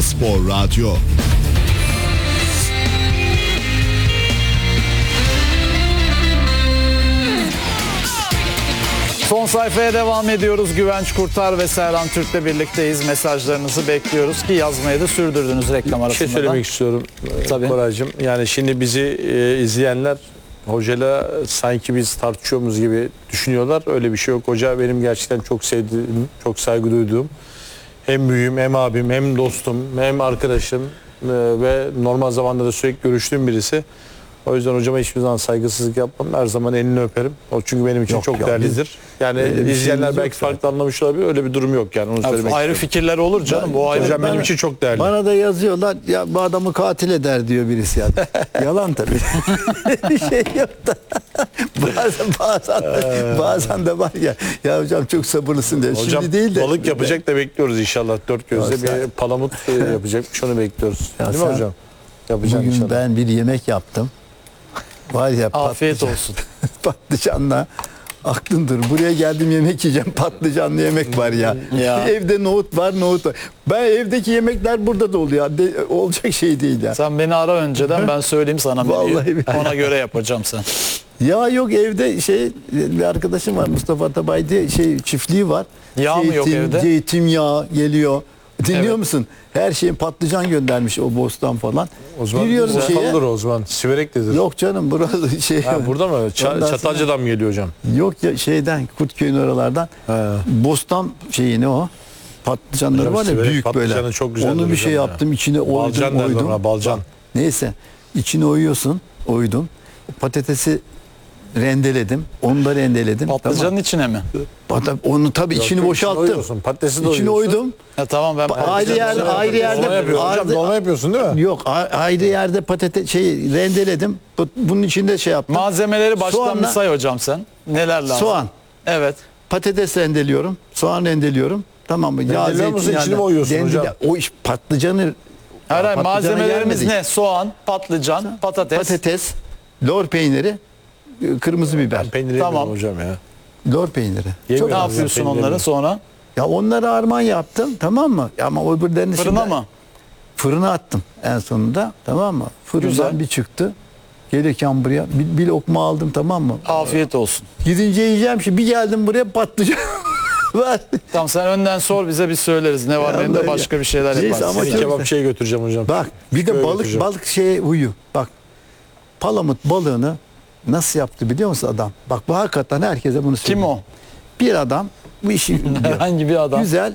Spor Radyo. Son sayfaya devam ediyoruz. Güvenç Kurtar ve Serhan Türk'le birlikteyiz. Mesajlarınızı bekliyoruz ki yazmayı da sürdürdünüz reklam Bir arasında. şey söylemek istiyorum Tabii. Koraycığım. Yani şimdi bizi izleyenler hocayla sanki biz tartışıyoruz gibi düşünüyorlar. Öyle bir şey yok. Hoca benim gerçekten çok sevdiğim, çok saygı duyduğum hem büyüğüm, hem abim, hem dostum, hem arkadaşım ve normal zamanda da sürekli görüştüğüm birisi. O yüzden hocama hiçbir zaman saygısızlık yapmam. Her zaman elini öperim. O çünkü benim için çok değerlidir. Yani izleyenler belki farklı anlamış olabilir. Öyle bir durum yok yani. Onu söylemek Ayrı istiyorum. fikirler olur canım. Bu ayrı. Hocam benim için çok değerli. Bana da yazıyorlar ya bu adamı katil eder diyor birisi yani. Yalan tabii. Bir şey yok da. bazen de var ya hocam çok sabırlısın diye. Hocam Şimdi değil de. balık yapacak da bekliyoruz inşallah. Dört gözle Ya sen- bir palamut yapacakmış, onu bekliyoruz. Ya Değil mi sen- hocam? Yapacağım Bugün inşallah. ben bir yemek yaptım. Var ya Afiyet patlıcan- olsun. Patlıcanla aklındır. Buraya geldim yemek yiyeceğim. Patlıcanlı yemek var ya. Ya. Evde nohut var. Ben evdeki yemekler burada da oluyor. Olacak şey değil ya. Sen beni ara önceden, ben söyleyeyim sana menüyü. Vallahi billahi. Ona göre yapacağım sen. Ya yok evde bir arkadaşım var Mustafa Tabay diye çiftliği var. Yağ mı yok evde? Zeytinyağı geliyor. Dinliyor Evet. musun? Her şeyin patlıcan göndermiş o bostan falan. O zaman Giriyorum şeye. olur o zaman. Siverek'tedir. Yok canım burası şey. Ha, burada mı? Ondan sonra- Çatalca'dan mı geliyor hocam? Yok ya şeyden Kurtköy'ün oralardan. Bostan şeyini o. Patlıcanları Hocam var ya siverek büyük patlıcanı böyle. çok güzeldir Onu bir şey hocam ya. yaptım içine Balcan derler oydum. ona, balcan. Neyse içine oydum. Patatesi rendeledim. Onu da rendeledim. Patlıcanın içine mi? Onu tabii içini boşalttım. Oyuyorsun, patatesi de İçine oyuyorsun. oydum. Tamam ben Ayrı yerde Dolma yapıyorsun hocam, dolma yapıyorsun değil mi? Yok ayrı yerde rendeledim. Bunun içinde şey yaptım. malzemeleri baştan Soğanla- bir say hocam sen. Neler lazım? Soğan, Evet. patates rendeliyorum. Soğan rendeliyorum. Tamam mı? Rendeliyor musun, içini mi oyuyorsun hocam? O iş patlıcanı Hayır, patlıcanı malzemelerimiz yermedik. ne? Soğan, patlıcan, Patates, lor peyniri, kırmızı biber. Peyniri Tamam. yemiyorum hocam ya. Lor peyniri. Yemiyorum Ne ben yapıyorsun peyniri. onları sonra? Ya onları harman yaptım tamam mı? Ama öbürlerini Fırına şimdi mı? fırına attım en sonunda tamam mı? Fırından Güzel. bir çıktı. Gelirken buraya bir lokma aldım tamam mı? Afiyet olsun. Gidince yiyeceğim şimdi bir geldim buraya patlıcan var. Tamam, sen önden sor, bize bir söyleriz. Ne var Ya benim de Allah başka ya. bir şeyler Neyse yaparız. ama Seni çok- kebapçıya götüreceğim hocam. Bak bir de Köye balık götüreceğim. huyu. Bak palamut balığını nasıl yaptı biliyor musun adam? Bak bu hakikaten herkese bunu söylüyor. Kim o? Bir adam bu işi biliyor. Herhangi bir adam. Güzel